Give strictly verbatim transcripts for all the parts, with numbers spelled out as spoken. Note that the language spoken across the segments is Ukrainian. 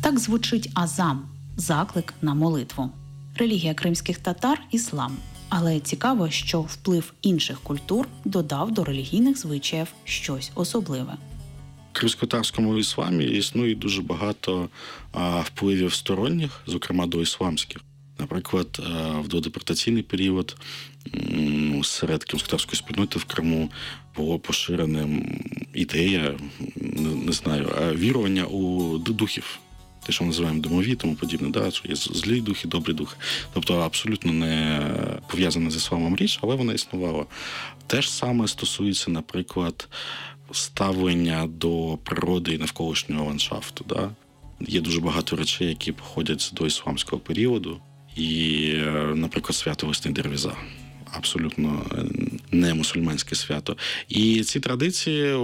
Так звучить азан – заклик на молитву. Релігія кримських татар – іслам. Але цікаво, що вплив інших культур додав до релігійних звичаїв щось особливе. В кримськотатарському ісламі існує дуже багато а, впливів сторонніх, зокрема до ісламських. Наприклад, в додепортаційний період серед кримськотатарської спільноти в Криму було поширеним ідея, не знаю, вірування у духів. Те, що ми називаємо домові, тому подібне, да, що є злі духи, добрі духи. Тобто абсолютно не пов'язана з ісламом річ, але вона існувала. Те ж саме стосується, наприклад, ставлення до природи і навколишнього ландшафту. Да? Є дуже багато речей, які походять з доісламського періоду. І, наприклад, свято весни Дервіза. Абсолютно не мусульманське свято. І ці традиції,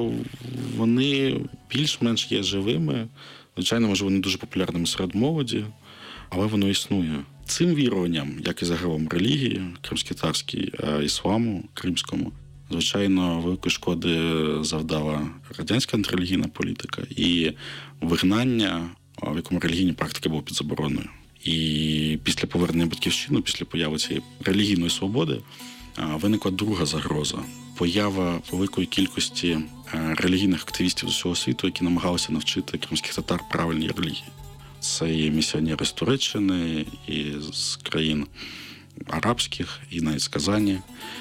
вони більш-менш є живими. Звичайно, може, вони дуже популярними серед молоді, але воно існує. Цим віруванням, як і загалом релігії, кримськотатарській, ісламу, кримському, звичайно, великої шкоди завдала радянська антирелігійна політика і вигнання, в якому релігійні практики були під забороною. І після повернення батьківщини, після появи цієї релігійної свободи, виникла друга загроза. Поява великої кількості релігійних активістів з усього світу, які намагалися навчити кримських татар правильній релігії. Це і місіонери з Туреччини, і з країн арабських, і навіть з Казані.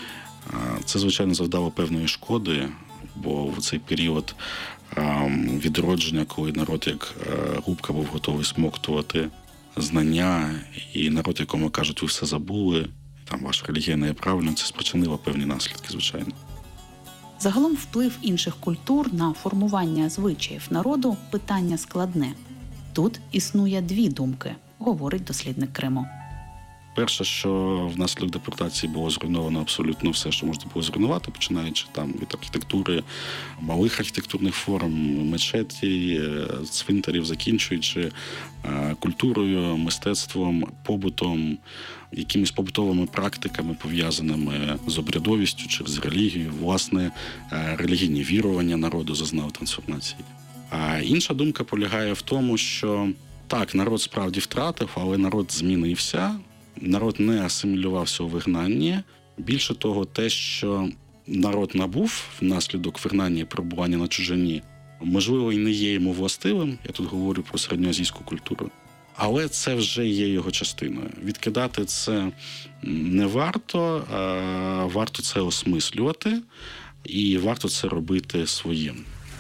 Це, звичайно, завдало певної шкоди, бо в цей період відродження, коли народ як губка був готовий смоктувати знання, і народ, якому кажуть, ви все забули, там ваша релігія не є правильною, це спричинило певні наслідки, звичайно. Загалом вплив інших культур на формування звичаїв народу – питання складне. Тут існує дві думки, говорить дослідник Криму. Перше, що внаслідок депортації було зруйновано абсолютно все, що можна було зруйнувати, починаючи там від архітектури, малих архітектурних форм, мечеті, цвинтарів, закінчуючи культурою, мистецтвом, побутом, якимись побутовими практиками, пов'язаними з обрядовістю через релігію, власне, релігійні вірування народу зазнали трансформації. А інша думка полягає в тому, що так, народ справді втратив, але народ змінився. Народ не асимілювався у вигнанні. Більше того, те, що народ набув внаслідок вигнання і перебування на чужині, можливо, і не є йому властивим, я тут говорю про середньоазійську культуру, але це вже є його частиною. Відкидати це не варто, а варто це осмислювати і варто це робити своїм.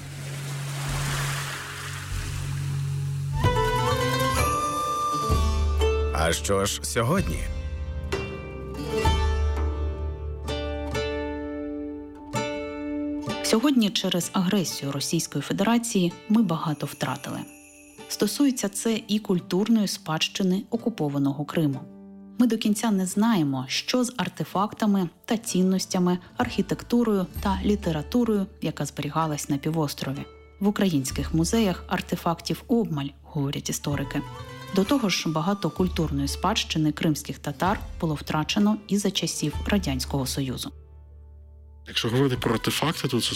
А що ж сьогодні? Сьогодні через агресію Російської Федерації ми багато втратили. Стосується це і культурної спадщини окупованого Криму. Ми до кінця не знаємо, що з артефактами та цінностями, архітектурою та літературою, яка зберігалась на півострові. В українських музеях артефактів обмаль, говорять історики. До того ж, багато культурної спадщини кримських татар було втрачено і за часів Радянського Союзу. Якщо говорити про артефакти, то це